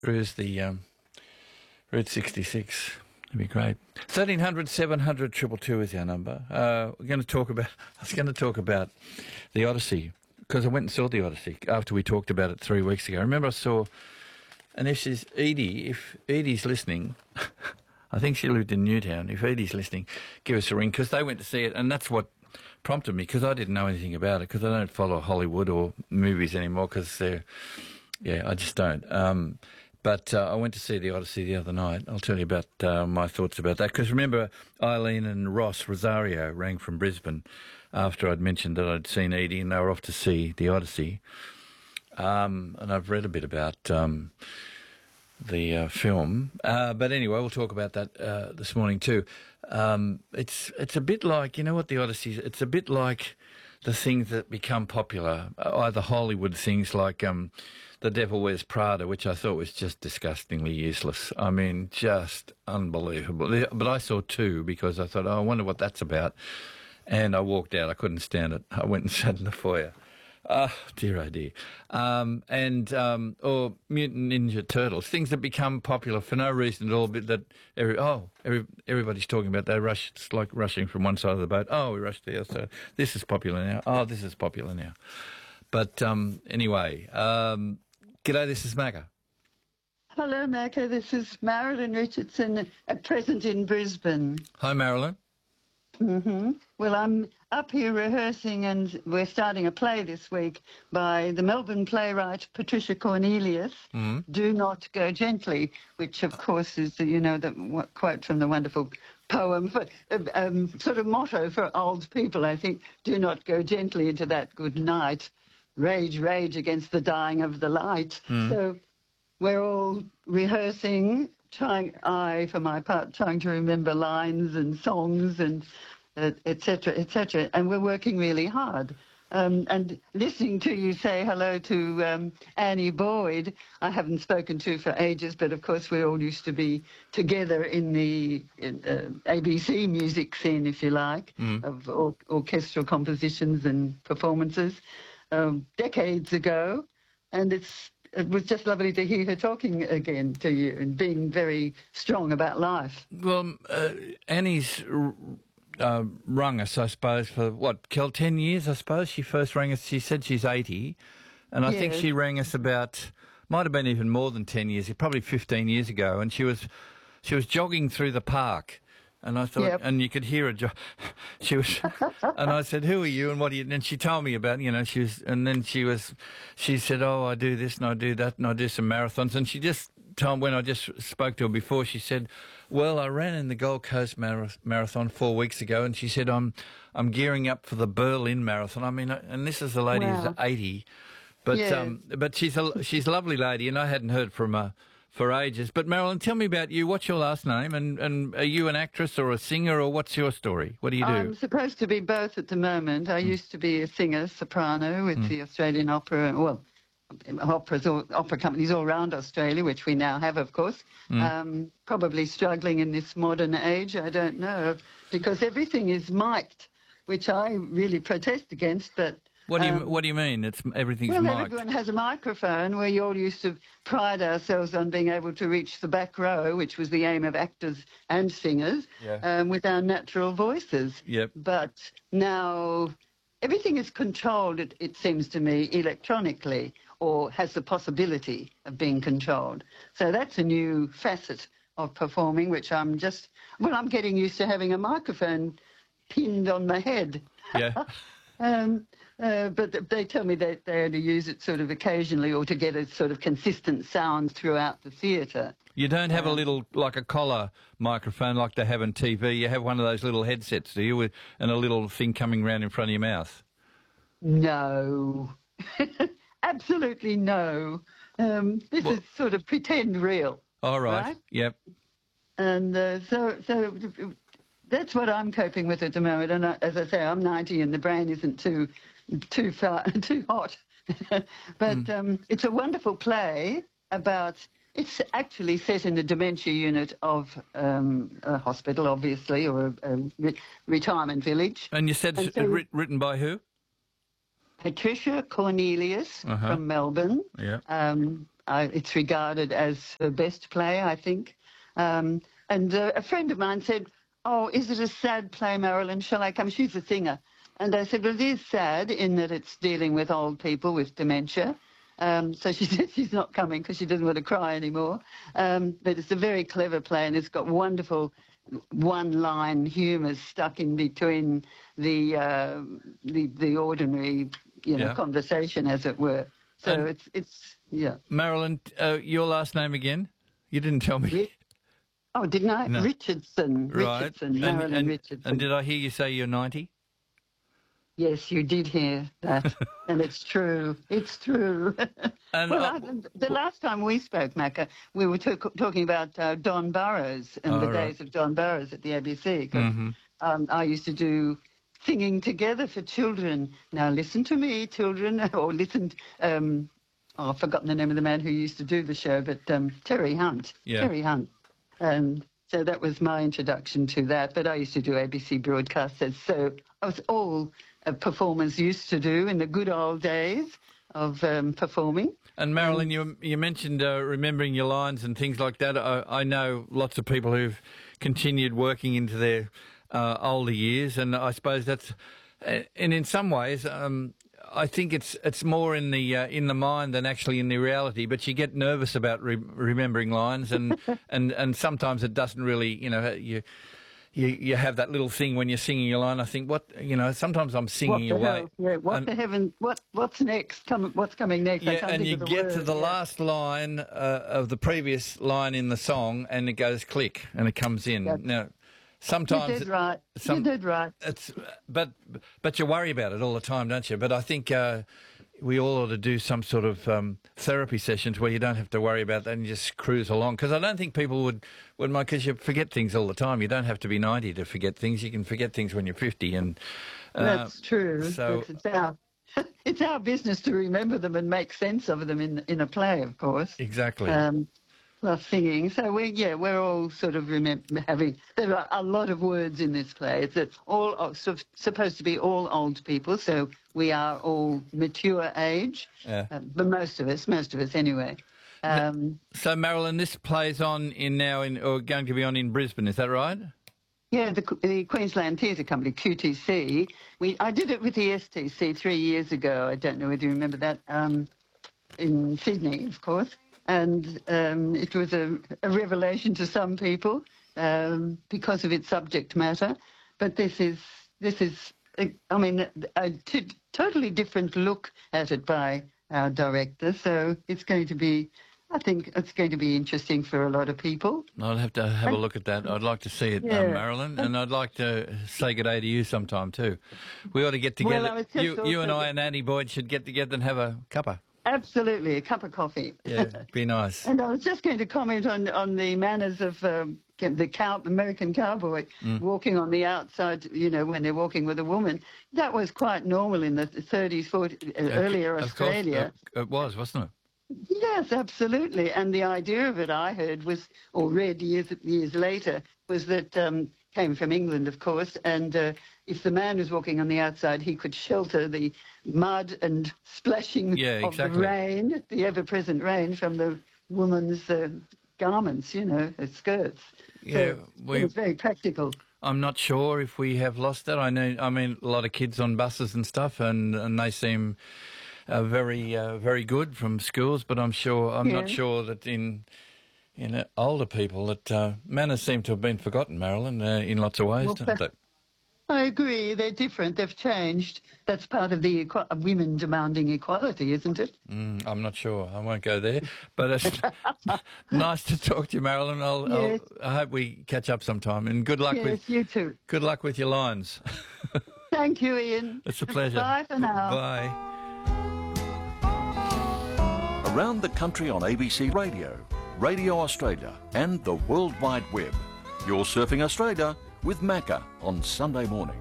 cruise the Route 66. It'd be great. 1300 700 222 is our number. We're going to talk about. I was going to talk about the Odyssey because I went and saw the Odyssey after we talked about it 3 weeks ago. Remember, I saw, and if Edie's listening, I think she lived in Newtown. If Edie's listening, give us a ring because they went to see it, and that's what prompted me because I didn't know anything about it because I don't follow Hollywood or movies anymore because they're, I just don't. But I went to see the Odyssey the other night. I'll tell you about my thoughts about that. Because remember, Eileen and Ross Rosario rang from Brisbane after I'd mentioned that I'd seen Edie and they were off to see the Odyssey. And I've read a bit about the film. But anyway, we'll talk about that this morning too. It's a bit like, you know what the Odyssey is? It's a bit like the things that become popular, either Hollywood things like The Devil Wears Prada, which I thought was just disgustingly useless. I mean, just unbelievable. But I saw two because I thought, I wonder what that's about. And I walked out. I couldn't stand it. I went and sat in the foyer. Oh, dear, oh, dear. Or Mutant Ninja Turtles, things that become popular for no reason at all, but that everybody's talking about. It's like rushing from one side of the boat. Oh, we rushed there, so this is popular now. Oh, this is popular now. But anyway, g'day, this is Macca. Hello, Macca. This is Marilyn Richardson, at present in Brisbane. Hi, Marilyn. Mm-hmm. Well, I'm up here rehearsing, and we're starting a play this week by the Melbourne playwright Patricia Cornelius, Do Not Go Gently, which, of course, is, the quote from the wonderful poem, sort of motto for old people, I think, do not go gently into that good night. Rage, rage against the dying of the light. So we're all rehearsing, for my part, trying to remember lines and songs and et cetera, and we're working really hard. And listening to you say hello to Annie Boyd, I haven't spoken to for ages, but of course we all used to be together in the ABC music scene, if you like, of orchestral compositions and performances decades ago, and it was just lovely to hear her talking again to you and being very strong about life. Well, Annie's rung us, I suppose, for, Kel, 10 years, I suppose. She first rang us, she said she's 80, and I think she rang us might have been even more than 10 years, probably 15 years ago, and she was jogging through the park. And I thought, and you could hear her. She was, and I said, "Who are you? And what do you?" And she told me about, she said, "Oh, I do this and I do that and I do some marathons." And she just told me when I just spoke to her before, she said, "Well, I ran in the Gold Coast Marathon 4 weeks ago," and she said, "I'm gearing up for the Berlin Marathon." I mean, and this is a lady who's 80, but she's a lovely lady, and I hadn't heard from her for ages. But Marilyn, tell me about you. What's your last name? And are you an actress or a singer, or what's your story? What do you do? I'm supposed to be both at the moment. I used to be a singer, soprano, with the Australian Opera, opera companies all around Australia, which we now have, of course. Probably struggling in this modern age, I don't know, because everything is mic'd, which I really protest against, but... What do you mean? Everything's mic'd? Well, everyone has a microphone. We all used to pride ourselves on being able to reach the back row, which was the aim of actors and singers, with our natural voices. Yep. But now everything is controlled, it seems to me, electronically, or has the possibility of being controlled. So that's a new facet of performing, which I'm getting used to having a microphone pinned on my head. Yeah. But they tell me that they only use it sort of occasionally or to get a sort of consistent sound throughout the theatre. You don't have a little, like a collar microphone like they have on TV. You have one of those little headsets, do you, and a little thing coming round in front of your mouth? No. Absolutely no. This is sort of pretend real. All right. Yep. And so that's what I'm coping with at the moment. And as I say, I'm 90 and the brain isn't too hot. But it's a wonderful play about... It's actually set in the dementia unit of a hospital, obviously, or a retirement village. And you said it's written by who? Patricia Cornelius from Melbourne. Yeah. it's regarded as her best play, I think. And a friend of mine said, "Oh, is it a sad play, Marilyn? Shall I come?" She's a singer. And I said, "Well, it is sad in that it's dealing with old people with dementia." So she said she's not coming because she doesn't want to cry anymore. But it's a very clever play, and it's got wonderful one-line humour stuck in between the ordinary, conversation, as it were. So it's. Marilyn, your last name again? You didn't tell me. Oh, didn't I? No. Richardson. Right. Richardson. Marilyn Richardson. And did I hear you say you're 90? Yes, you did hear that, and it's true. It's true. And the last time we spoke, Macca, we were talking about Don Burrows and the days of Don Burrows at the ABC. 'Cause, I used to do singing together for children. Now listen to me, children, or listen. I've forgotten the name of the man who used to do the show, but Terry Hunt. Yeah. Terry Hunt. So that was my introduction to that. But I used to do ABC broadcasts, so I was all performers used to do in the good old days of performing. And Marilyn, you mentioned remembering your lines and things like that. I know lots of people who've continued working into their older years, and I suppose that's, and in some ways, I think it's more in the mind than actually in the reality. But you get nervous about remembering lines, and and sometimes it doesn't really, You have that little thing when you're singing your line. I think, sometimes I'm singing away. Yeah, what's next? What's coming next? Yeah, and you get to the last line of the previous line in the song, and it goes click, and it comes in. Yeah. Now, sometimes you did right. You did right. But you worry about it all the time, don't you? But I think we all ought to do some sort of therapy sessions where you don't have to worry about that and you just cruise along. Because I don't think people would mind, because you forget things all the time. You don't have to be 90 to forget things. You can forget things when you're 50. And that's true. So it's our business to remember them and make sense of them in a play, of course. Exactly. Plus singing. So we're all sort of there are a lot of words in this play. It's all supposed to be all old people, so we are all mature age. Yeah. But most of us anyway. So Marilyn, this plays on or going to be on in Brisbane, is that right? Yeah, the Queensland Theatre Company, QTC. I did it with the STC 3 years ago. I don't know whether you remember that, in Sydney, of course. And it was a revelation to some people because of its subject matter. But this is a totally different look at it by our director. So it's going to be, I think it's going to be interesting for a lot of people. I'll have to have a look at that. I'd like to see it, Marilyn, and I'd like to say good day to you sometime too. We ought to get together. Well, you and I and Annie Boyd should get together and have a cuppa. Absolutely, a cup of coffee. Yeah, be nice. And I was just going to comment on the manners of the American cowboy walking on the outside, when they're walking with a woman. That was quite normal in the 30s, 40s, earlier Australia. It was, wasn't it? Yes, absolutely. And the idea of it, I heard, or read years later, was that came from England, of course, and if the man was walking on the outside, he could shelter the mud and splashing of the rain, the ever-present rain, from the woman's garments, her skirts. Yeah, so it was very practical. I'm not sure if we have lost that. I mean, a lot of kids on buses and stuff, and they seem very good from schools, but I'm not sure that in older people that manners seem to have been forgotten, Marilyn, in lots of ways, don't they? I agree. They're different. They've changed. That's part of the women demanding equality, isn't it? I'm not sure. I won't go there. But it's nice to talk to you, Marilyn. I hope we catch up sometime. And good luck with you too. Good luck with your lines. Thank you, Ian. It's a pleasure. Bye for now. Bye. Around the country on ABC Radio, Radio Australia and the World Wide Web. You're Surfing Australia with Macca on Sunday morning.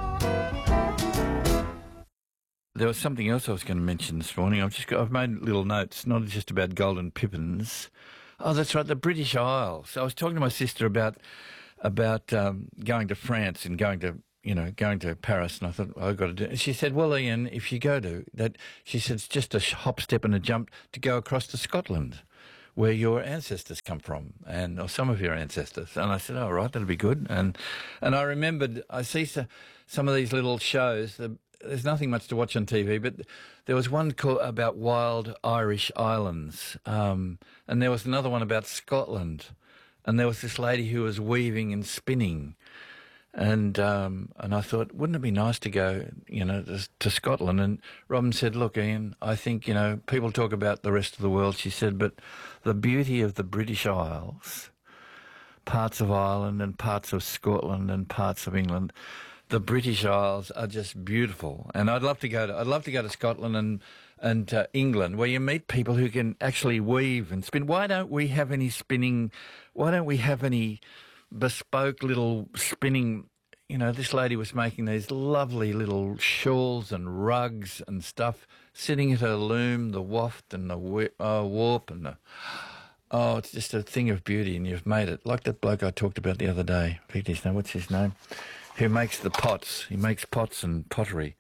There was something else I was going to mention this morning. I've made little notes, not just about golden pippins. Oh, that's right, the British Isles. I was talking to my sister about going to France and going to going to Paris, and I thought, I've got to do it. And she said, well, Ian, if you go to that, she said, it's just a hop, step and a jump to go across to Scotland, where your ancestors come from, or some of your ancestors. And I said, oh, right, that'll be good. And I remembered, I see some of these little shows. There's nothing much to watch on TV, but there was one about wild Irish islands, and there was another one about Scotland, and there was this lady who was weaving and spinning. And I thought, wouldn't it be nice to go, to Scotland? And Robin said, look, Ian, I think, people talk about the rest of the world, she said, but the beauty of the British Isles, parts of Ireland and parts of Scotland and parts of England, the British Isles are just beautiful. And I'd love to go to Scotland and England, where you meet people who can actually weave and spin. Why don't we have any spinning? Why don't we have any bespoke little spinning? This lady was making these lovely little shawls and rugs and stuff, sitting at her loom, the waft and the warp and it's just a thing of beauty, and you've made it. Like that bloke I talked about the other day, what's his name? Who makes the pots. He makes pots and pottery.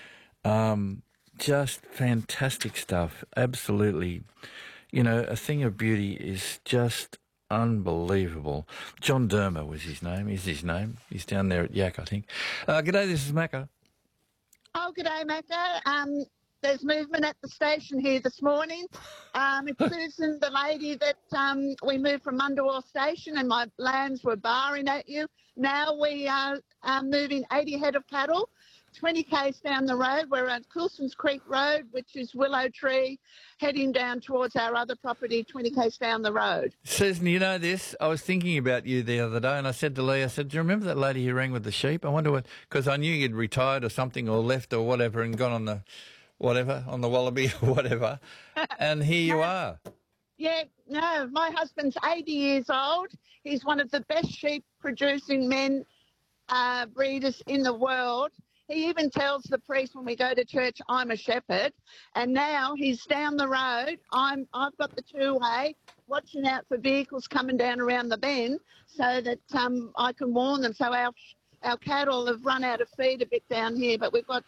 Just fantastic stuff. Absolutely. A thing of beauty is just unbelievable. John Dermer was his name. Is his name. He's down there at Yak, I think. G'day, this is Macca. Oh, g'day, Macca. There's movement at the station here this morning. It's Susan, the lady that we moved from Mundawar Station, and my lambs were barring at you. Now we are moving 80 head of cattle, 20 k's down the road. We're at Coulson's Creek Road, which is Willow Tree, heading down towards our other property, 20 k's down the road. Susan, you know this? I was thinking about you the other day, and I said to Lee, do you remember that lady who rang with the sheep? I wonder what, because I knew you'd retired or something, or left or whatever, and gone on the Wallaby or whatever, and here you are. Yeah, no, my husband's 80 years old. He's one of the best sheep producing breeders in the world. He even tells the priest when we go to church, I'm a shepherd. And now he's down the road. I've got the two-way, watching out for vehicles coming down around the bend so that I can warn them. So our cattle have run out of feed a bit down here, but we've got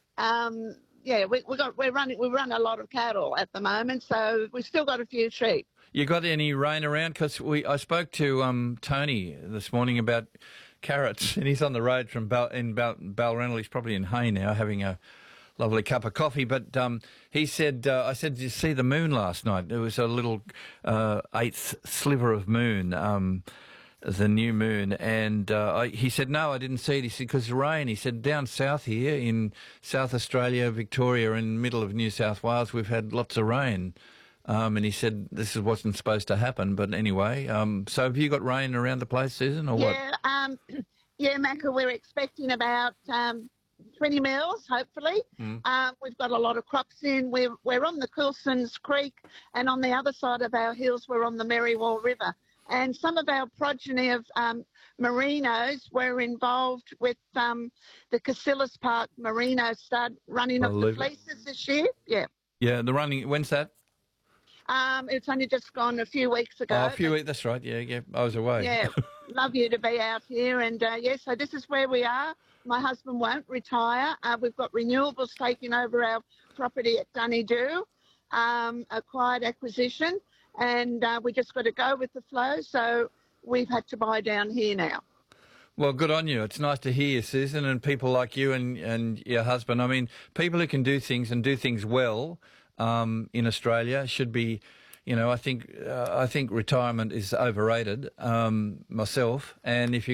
we run a lot of cattle at the moment, so we've still got a few sheep. You got any rain around? Because I spoke to Tony this morning about carrots, and he's on the road from Balranald. He's probably in Hay now, having a lovely cup of coffee. But he said, I said, did you see the moon last night? There was a little eighth sliver of moon. The new moon, and he said, no, I didn't see it. He said, because rain. He said, down south here in South Australia, Victoria, in the middle of New South Wales, we've had lots of rain. And he said, this wasn't supposed to happen, but anyway. So have you got rain around the place, Susan, or what? Yeah, Macca, we're expecting about 20 mils, hopefully. We've got a lot of crops in. We're on the Coulson's Creek, and on the other side of our hills, we're on the Merriwall River. And some of our progeny of merinos were involved with the Casillas Park merino stud running off the fleeces this year. Yeah. Yeah, the running, when's that? It's only just gone a few weeks ago. Oh, a few weeks, that's right. Yeah, I was away. Yeah, love you to be out here. And, so this is where we are. My husband won't retire. We've got renewables taking over our property at Dunedoo, a quiet acquisition. And we just got to go with the flow, so we've had to buy down here now. Well, good on you. It's nice to hear you, Susan, and people like you and your husband. I mean, people who can do things and do things well in Australia should be, I think retirement is overrated myself. And if you've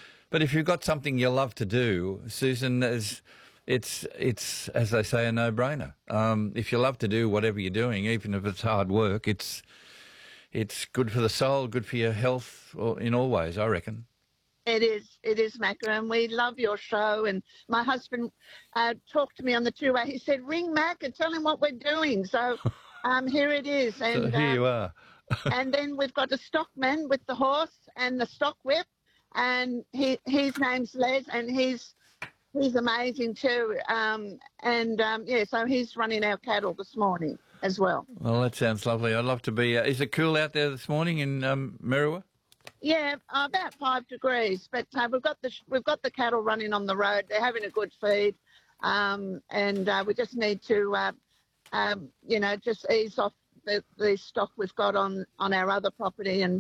got something you love to do, Susan, it's as they say, a no-brainer. If you love to do whatever you're doing, even if it's hard work, it's good for the soul, good for your health, in all ways, I reckon. It is, Macca, and we love your show. And my husband talked to me on the two-way. He said, ring Mac and tell him what we're doing. So here it is. And, so here you are. And then we've got a stockman with the horse and the stock whip, and his name's Les, and he's amazing too. So he's running our cattle this morning as well. Well, that sounds lovely. I'd love to be... is it cool out there this morning in Merriwa? Yeah, about 5 degrees. But we've got the cattle running on the road. They're having a good feed, and we just need to, just ease off the stock we've got on our other property and